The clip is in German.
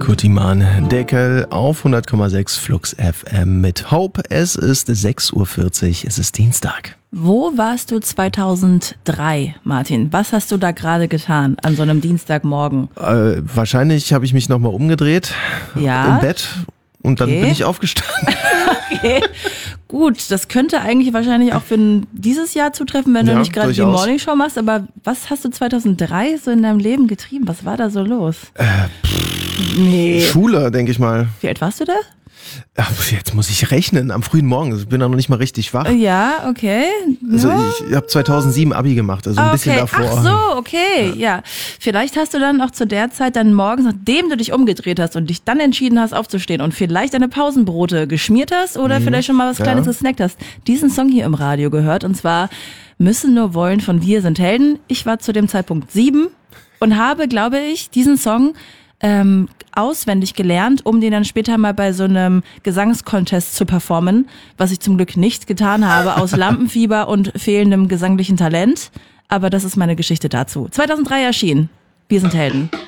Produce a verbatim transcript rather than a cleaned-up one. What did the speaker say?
Kutiman Deckel auf hundert Komma sechs Flux F M mit Hope. Es ist sechs Uhr vierzig, es ist Dienstag. Wo warst du zweitausenddrei, Martin? Was hast du da gerade getan an so einem Dienstagmorgen? Äh, wahrscheinlich habe ich mich nochmal umgedreht Ja? im Bett und dann Okay. bin ich aufgestanden. Okay, gut, das könnte eigentlich wahrscheinlich auch für dieses Jahr zutreffen, wenn du Ja, nicht gerade die durchaus. Morningshow machst. Aber was hast du zweitausenddrei so in deinem Leben getrieben? Was war da so los? Äh, nee. Schule, denke ich mal. Wie alt warst du da? Ach, jetzt muss ich rechnen, am frühen Morgen. Ich bin da noch nicht mal richtig wach. Ja, okay. Also Ja. ich habe zweitausendsieben Abi gemacht, also ein Ah, bisschen okay. davor. Ach so, okay, ja. Vielleicht hast du dann auch zu der Zeit dann morgens, nachdem du dich umgedreht hast und dich dann entschieden hast aufzustehen und vielleicht deine Pausenbrote geschmiert hast oder vielleicht schon mal was Ja. Kleines gesnackt hast, diesen Song hier im Radio gehört und zwar Müssen nur wollen von Wir sind Helden. Ich war zu dem Zeitpunkt sieben und habe, glaube ich, diesen Song ähm, auswendig gelernt, um den dann später mal bei so einem Gesangscontest zu performen, was ich zum Glück nicht getan habe, aus Lampenfieber und fehlendem gesanglichen Talent. Aber das ist meine Geschichte dazu. zweitausenddrei erschienen. Wir sind Helden.